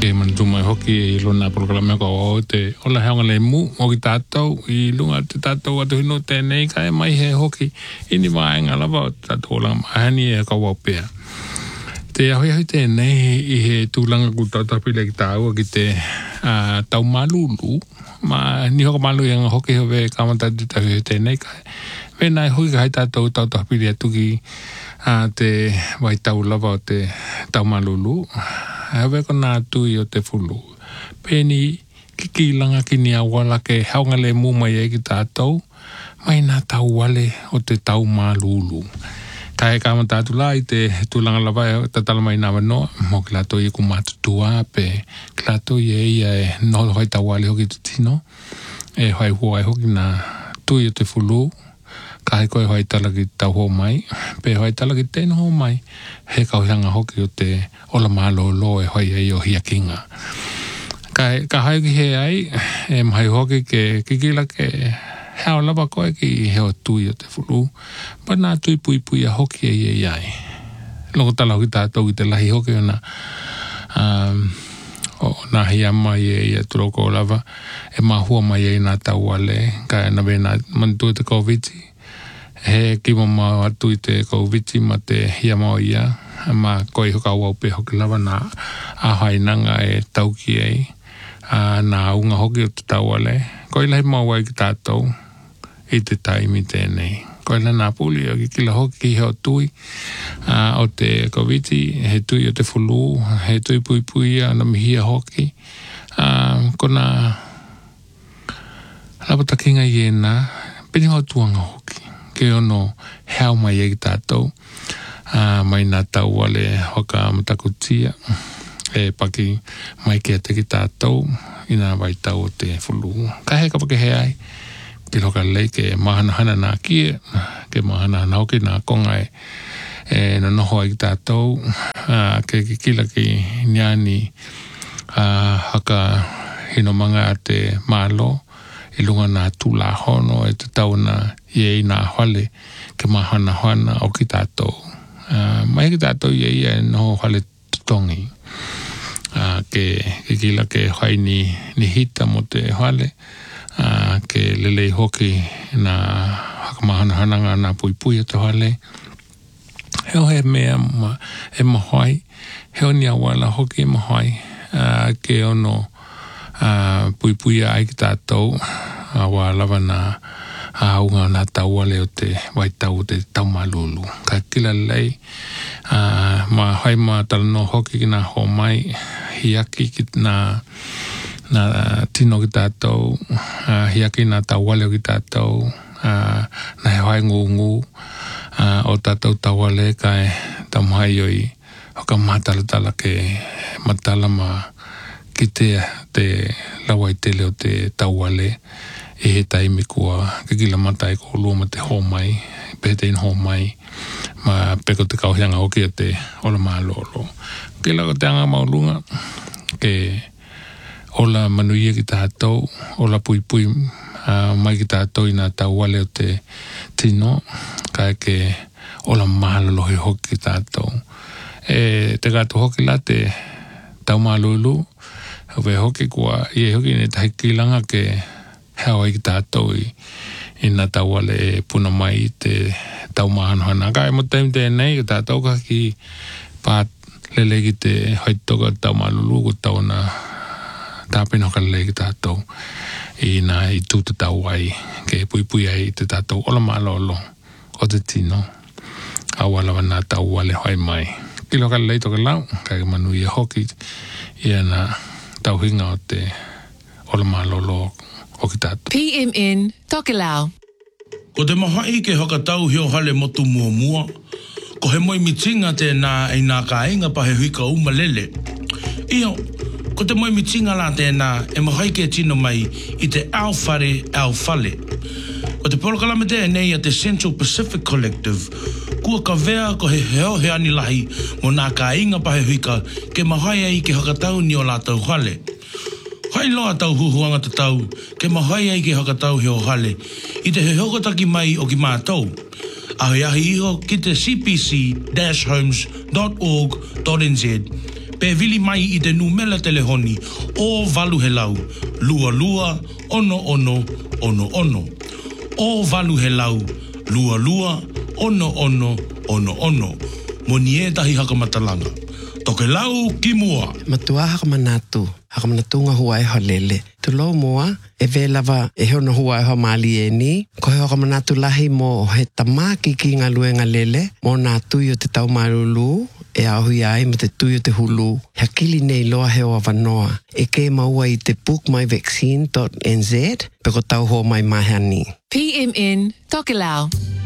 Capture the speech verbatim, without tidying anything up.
ke man tuma hoki lona programa ko o te ola hanga le mu o ki tātou I lunga te tātou atu hino tēnei kai mai he hoki ini mai ngala ba tātou la mahani e ka wapea. Te ahui ahui tēnei I he tūlanga ku tautapile ki tāua ki te uh, tau malulu ma ni hoka malu yang hoki hove kamata te tahui tēnei kai. Venai hui ka hai tātou tautapile atu ki uh, te wai tau lava o te tau malulu. Hawe ko nā tui o te fulu. Pēni ki langa ki ni awala ke haunga le mu mai e ki tātou. Mai nā tau wale o te tau malulu. Ka he kama tātu la I te tūlanga lawa e tatala mai nā wanoa. Mo ki lato I ku mātutua pe ki lato I e ia e noho hoi tau wale hoki tu tino. E hoi hua e hoki nā tui o te fulu. Ka he koe hoi tala ki tau ho mai. Pe hoi tala ki tēno ho mai. He kauhanga hoki o te ola malo lo e hoi e o hia kinga. Ka, ka hai ki he ai, e mai hoki ke kikila ke heo lava koe ki heo tui o te fulu. Pa nā tui pui pui a hoki e i ai. Loko tala hoki tātou ki te lahi hoki o nā um, o nā hia mai e i a turoko lava. E mahua mai e i nā tau ale. Ka e nawe nā mantua te koviti. He ki mama atu I te koviti ma te hia mau ia. Ma koi hoka wau pe hoki lava nā ahainanga e tauki ei. Uh, nā unga hoki o te tauale. Koi lahi maua I ki tātou I te taimi tēnei. Koi la nā puli o ki kila hoki ki heo tui uh, o te koviti, he tui o te fulu, he tui pui pui a na mihia hoki. Uh, ko nā lapatakinga I e nā, pini hau tuanga hoki. Ke ono heo mai e ki tātou. Uh, mai nā tauale hoka matakutia. E paki mai ke te ki tātou ina vai tau o te fulu. Ka he ka pake he ai. Ki loka lei ke mahana hana nā kie, ke mahana hana hoki nā konga e, e no noho ai ki tātou, uh, ke ki kila ki niani uh, haka hino manga a te malo, I lunga nā tūla hono e te tauna I e nā hale ke mahana hana o ki tātou. Uh, mai ki tātou I e ia e noho hale tutongi. Uh, ke, ke kila ke hai ni, ni hita mo te hale, uh, ke lelei hoki na hakamahana hananga na pui pui te hale. Heo he mea ma, e mahoi, heo ni awala hoki e mahoi, uh, ke ono uh, pui pui ai ki tātou, awa lava na aunga na tauale o te waitau o te taumalulu. Ka kila lei, uh, ma hai ma talano hoki ki na ho mai, hiaki ki na, na tino ki tātou, uh, hiaki na tauale o ki tātou, uh, na he hai ngu ngu, uh, o tātou tauale kai tamuhai oi, hoka matala tala ke matala ma ki te, te lawai tele o te tauale, e he taimi kua ke kila matai ko lua ma te ho mai, pete in ho mai, ma peko te kauhianga hoki o te ola maa lolo. Kila ko te anga maulunga, ke ola manuia ki tātou, ola pui pui uh, mai ki tātou i nā tauale o te tino, kai ke ola maa lolohi hoki ki tātou. E te gato hoki la te tau maa lulu, hove hoki kua, i e hoki ne tahi kilanga ke heo ai ki tātou I, I nā tauale e puna mai te tau mahanohana. Ka e mo taim tēnei, ki tātou ka ki pāt lele ki te haitoka tau malulu ko tau na tāpino ka lele ki tātou I nā I tūta tau ai, ke pui pui ai te tātou ola malolo o te tino. Awalawa nā tauale hoi mai. Kilo ka lele toka lau, ka ke manu I a hoki I a nā tauhinga o te ola malolo P M N Tokelau. Ko te mahai ke haka tau hio hale motu mua mua. Ko he moi mitinga te nā e nā ka inga pa he huika uma lele. Io, ko te moi mitinga la te nā e mahai ke tino mai I te Alfare Alfale. Ko te polokalame te nei a te Central Pacific Collective. Kua ka vea ko he heo he ani lahi mo nā ka inga pa he huika ke mahai ai ke haka tau ni o la tau hale. Hai loa tau huhuanga te tau, ke mahai ai ke hakatau heo hale, I te he hokotaki mai o ki mātou. Ahi ahi iho ki te c p c dash homes dot org dot n z, pe pe vili mai i te numela telehoni o valu he lau, lua lua, ono ono, ono ono. O valu he lau, lua lua, ono ono, ono ono. Mo nie tahi hakamatalanga. Toke lau ki mua. Matua hakamanatu. Hakamanatu ngā huai ho lele. Tulo mua, e velawa e hono huai ho mali e ni. Ko he hakamanatu lahi mo he tamaki ki ngā luenga lele. Mo nā tui o te tau marulu. E ahui ai ma te tui o te hulu. He kili nei loa he o awanoa. E ke maua i te book my vaccine dot n z. Peko tau ho mai mahani. P M N Tokelau.